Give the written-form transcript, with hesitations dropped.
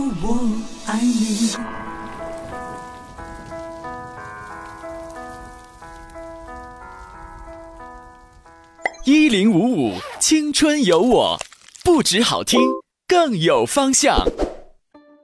我爱你。 1055青春有我，不止好听，更有方向。